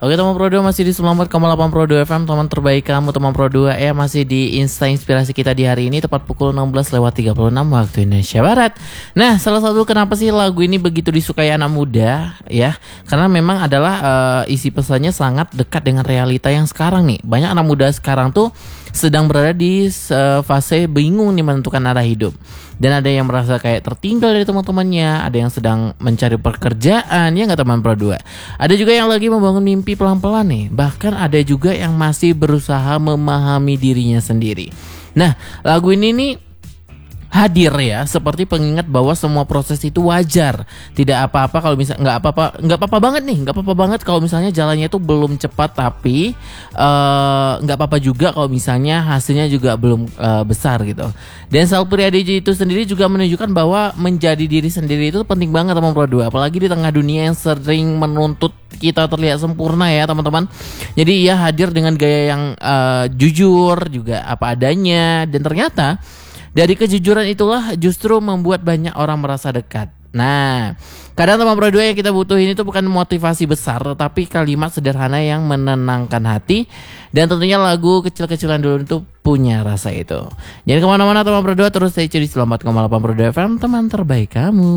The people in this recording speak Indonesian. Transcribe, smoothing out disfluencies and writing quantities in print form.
Oke teman Pro 2 masih di 94,8 Pro 2 FM, teman terbaik kamu teman Pro 2 ya, masih di Insta Inspirasi kita di hari ini tepat pukul 16:36 waktu Indonesia Barat. Nah, salah satu kenapa sih lagu ini begitu disukai anak muda ya, karena memang adalah isi pesannya sangat dekat dengan realita yang sekarang nih. Banyak anak muda sekarang tuh sedang berada di fase bingung nih menentukan arah hidup. Dan ada yang merasa kayak tertinggal dari teman-temannya, ada yang sedang mencari pekerjaan, ya nggak teman Pro 2. Ada juga yang lagi membangun mimpi pelan-pelan nih. Bahkan ada juga yang masih berusaha memahami dirinya sendiri. Nah, lagu ini nih hadir ya seperti pengingat bahwa semua proses itu wajar. Tidak apa-apa kalau misalnya nggak apa-apa banget kalau misalnya jalannya itu belum cepat, tapi nggak apa-apa juga kalau misalnya hasilnya juga belum besar gitu. Dan Sal Priadi itu sendiri juga menunjukkan bahwa menjadi diri sendiri itu penting banget teman Pro 2, apalagi di tengah dunia yang sering menuntut kita terlihat sempurna ya teman-teman. Jadi ia hadir dengan gaya yang jujur juga apa adanya, dan ternyata dari kejujuran itulah justru membuat banyak orang merasa dekat. Nah, kadang teman Pro 2 yang kita butuhin itu bukan motivasi besar, tapi kalimat sederhana yang menenangkan hati. Dan tentunya lagu kecil-kecilan dulu itu punya rasa itu. Jangan kemana-mana teman Pro 2, terus stay tune di 94,8 Pro 2 FM, teman terbaik kamu.